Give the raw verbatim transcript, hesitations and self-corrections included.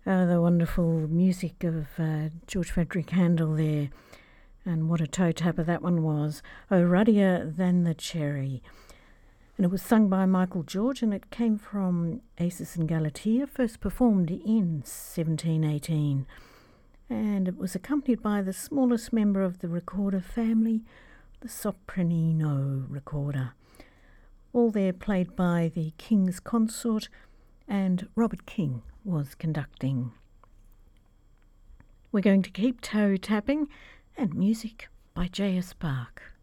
Uh, the wonderful music of uh, George Frederick Handel there. And what a toe tapper that one was. Oh, Ruddier Than the Cherry. And it was sung by Michael George, and it came from Acis and Galatea, first performed in seventeen eighteen. And it was accompanied by the smallest member of the recorder family, the sopranino recorder. All there played by the King's Consort, and Robert King was conducting. We're going to keep toe tapping and music by J S Bach.